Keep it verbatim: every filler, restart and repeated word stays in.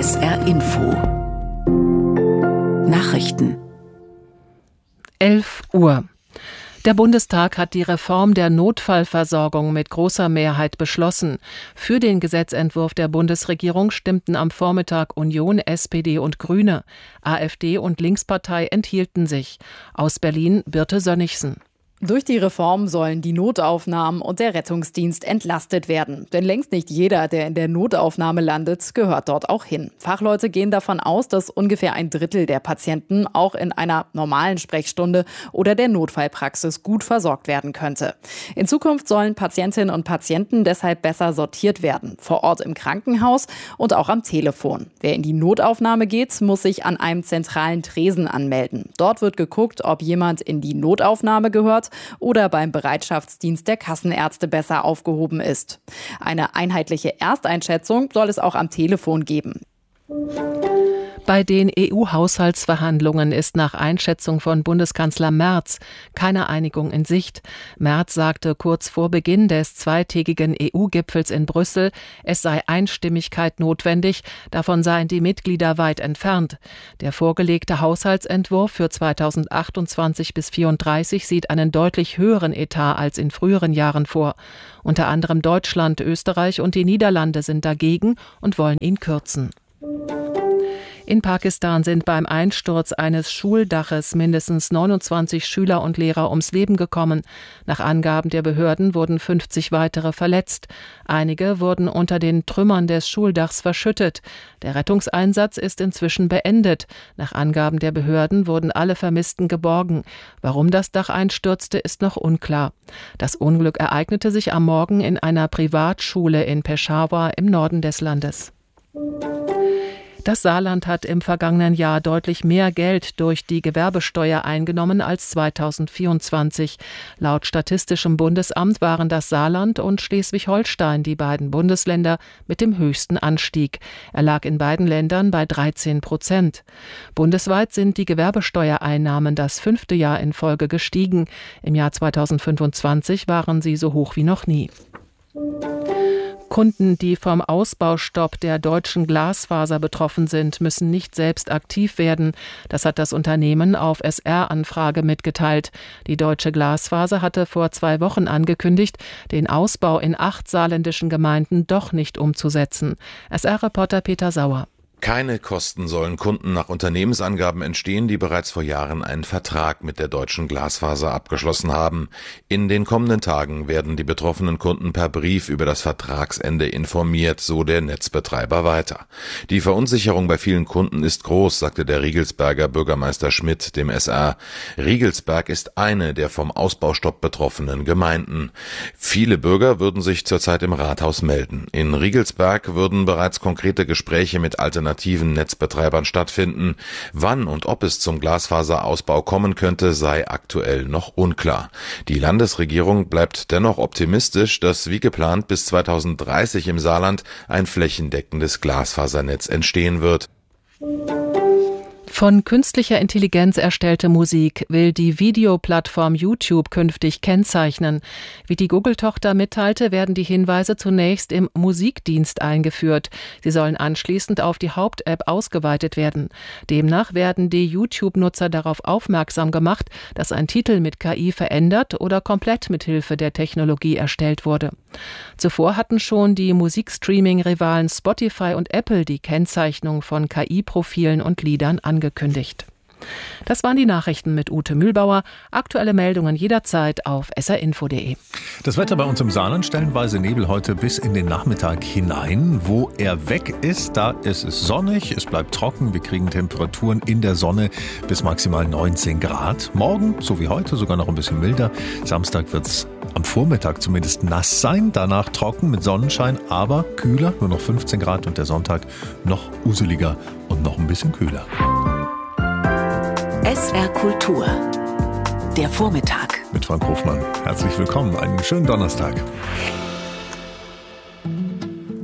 S R Info Nachrichten. elf Uhr. Der Bundestag hat die Reform der Notfallversorgung mit großer Mehrheit beschlossen. Für den Gesetzentwurf der Bundesregierung stimmten am Vormittag Union, S P D und Grüne. AfD und Linkspartei enthielten sich. Aus Berlin Birte Sönnigsen. Durch die Reform sollen die Notaufnahmen und der Rettungsdienst entlastet werden. Denn längst nicht jeder, der in der Notaufnahme landet, gehört dort auch hin. Fachleute gehen davon aus, dass ungefähr ein Drittel der Patienten auch in einer normalen Sprechstunde oder der Notfallpraxis gut versorgt werden könnte. In Zukunft sollen Patientinnen und Patienten deshalb besser sortiert werden. Vor Ort im Krankenhaus und auch am Telefon. Wer in die Notaufnahme geht, muss sich an einem zentralen Tresen anmelden. Dort wird geguckt, ob jemand in die Notaufnahme gehört oder beim Bereitschaftsdienst der Kassenärzte besser aufgehoben ist. Eine einheitliche Ersteinschätzung soll es auch am Telefon geben. Bei den E U-Haushaltsverhandlungen ist nach Einschätzung von Bundeskanzler Merz keine Einigung in Sicht. Merz sagte kurz vor Beginn des zweitägigen E U-Gipfels in Brüssel, es sei Einstimmigkeit notwendig, davon seien die Mitglieder weit entfernt. Der vorgelegte Haushaltsentwurf für zweitausendachtundzwanzig bis vierunddreißig sieht einen deutlich höheren Etat als in früheren Jahren vor. Unter anderem Deutschland, Österreich und die Niederlande sind dagegen und wollen ihn kürzen. In Pakistan sind beim Einsturz eines Schuldaches mindestens neunundzwanzig Schüler und Lehrer ums Leben gekommen. Nach Angaben der Behörden wurden fünfzig weitere verletzt. Einige wurden unter den Trümmern des Schuldachs verschüttet. Der Rettungseinsatz ist inzwischen beendet. Nach Angaben der Behörden wurden alle Vermissten geborgen. Warum das Dach einstürzte, ist noch unklar. Das Unglück ereignete sich am Morgen in einer Privatschule in Peshawar im Norden des Landes. Das Saarland hat im vergangenen Jahr deutlich mehr Geld durch die Gewerbesteuer eingenommen als zweitausendvierundzwanzig. Laut Statistischem Bundesamt waren das Saarland und Schleswig-Holstein die beiden Bundesländer mit dem höchsten Anstieg. Er lag in beiden Ländern bei dreizehn Prozent. Bundesweit sind die Gewerbesteuereinnahmen das fünfte Jahr in Folge gestiegen. Im Jahr zweitausendfünfundzwanzig waren sie so hoch wie noch nie. Kunden, die vom Ausbaustopp der deutschen Glasfaser betroffen sind, müssen nicht selbst aktiv werden. Das hat das Unternehmen auf S R-Anfrage mitgeteilt. Die deutsche Glasfaser hatte vor zwei Wochen angekündigt, den Ausbau in acht saarländischen Gemeinden doch nicht umzusetzen. S R-Reporter Peter Sauer. Keine Kosten sollen Kunden nach Unternehmensangaben entstehen, die bereits vor Jahren einen Vertrag mit der deutschen Glasfaser abgeschlossen haben. In den kommenden Tagen werden die betroffenen Kunden per Brief über das Vertragsende informiert, so der Netzbetreiber weiter. Die Verunsicherung bei vielen Kunden ist groß, sagte der Riegelsberger Bürgermeister Schmidt dem S R. Riegelsberg ist eine der vom Ausbaustopp betroffenen Gemeinden. Viele Bürger würden sich zurzeit im Rathaus melden. In Riegelsberg würden bereits konkrete Gespräche mit alternativen alternativen Netzbetreibern stattfinden. Wann und ob es zum Glasfaserausbau kommen könnte, sei aktuell noch unklar. Die Landesregierung bleibt dennoch optimistisch, dass wie geplant bis zweitausenddreißig im Saarland ein flächendeckendes Glasfasernetz entstehen wird. Von künstlicher Intelligenz erstellte Musik will die Videoplattform YouTube künftig kennzeichnen. Wie die Google-Tochter mitteilte, werden die Hinweise zunächst im Musikdienst eingeführt. Sie sollen anschließend auf die Haupt-App ausgeweitet werden. Demnach werden die YouTube-Nutzer darauf aufmerksam gemacht, dass ein Titel mit K I verändert oder komplett mit Hilfe der Technologie erstellt wurde. Zuvor hatten schon die Musikstreaming-Rivalen Spotify und Apple die Kennzeichnung von K I-Profilen und Liedern angekündigt. Angekündigt. Das waren die Nachrichten mit Ute Mühlbauer. Aktuelle Meldungen jederzeit auf s r info punkt d e. Das Wetter bei uns im Saarland, stellenweise Nebel heute bis in den Nachmittag hinein. Wo er weg ist, da ist es sonnig, es bleibt trocken. Wir kriegen Temperaturen in der Sonne bis maximal neunzehn Grad. Morgen, so wie heute, sogar noch ein bisschen milder. Samstag wird es am Vormittag zumindest nass sein, danach trocken mit Sonnenschein, aber kühler, nur noch fünfzehn Grad und der Sonntag noch useliger und noch ein bisschen kühler. S R Kultur. Der Vormittag. Mit Frank Hofmann. Herzlich willkommen. Einen schönen Donnerstag.